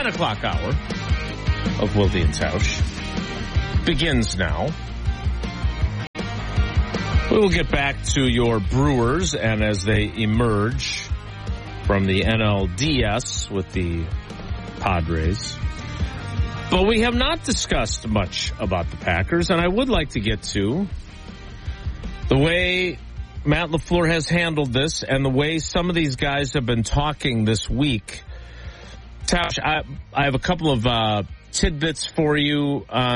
o'clock hour of Wilde and Tausch begins now. We will get back to your Brewers and as they emerge from the NLDS with the Padres. But we have not discussed much about the Packers, and I would like to get to the way Matt LaFleur has handled this and the way some of these guys have been talking this week. Tausch, I have a couple of tidbits for you